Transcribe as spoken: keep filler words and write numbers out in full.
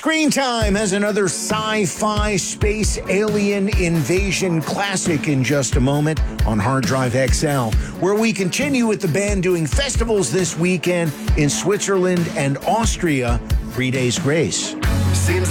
Screen Time has another sci-fi space alien invasion classic in just a moment on Hard Drive X L, where we continue with the band doing festivals this weekend in Switzerland and Austria. Three Days Grace. Seems